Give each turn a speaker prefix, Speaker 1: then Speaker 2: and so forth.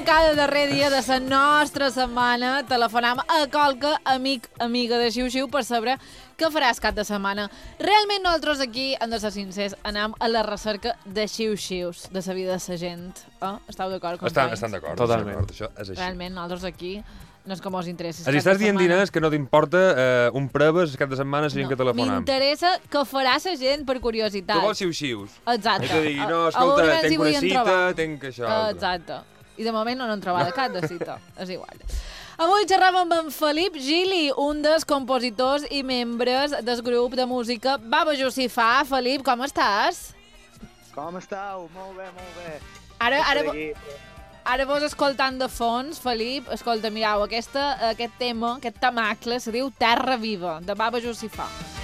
Speaker 1: Cada darrer dia de la nostra setmana telefonam a qualque amiga de Xiu-Xiu per saber què faràs cap de setmana. Realment nosaltres aquí, hem de ser sincers, anem a la recerca de Xiu-Xius, de la vida de la gent. Esteu d'acord, companys?
Speaker 2: Estan d'acord.
Speaker 3: Totalment.
Speaker 2: Això és així.
Speaker 1: Realment, nosaltres aquí no és com us interessa.
Speaker 2: Si estàs dient diners que no t'importa un preves cap de setmana si que telefonam.
Speaker 1: M'interessa què farà la gent per curiositat.
Speaker 2: Tu vols xiu-xius.
Speaker 1: Exacte.
Speaker 2: I que digui, no, escolta, tenc una cita, tenc això.
Speaker 1: Exacte. I de moment no n'hem trobat cap de cita. És igual. Avui xerràvem amb en Felip Gili, un dels compositors i membres del grup de música Baba Jussifà. Felip, com estàs?
Speaker 4: Com estàu? Molt bé, molt bé.
Speaker 1: Ara vos escoltant de fons, Felip, escolta, mireu, aquest tema, aquest temacle, se diu Terra Viva, de Baba Jussifà.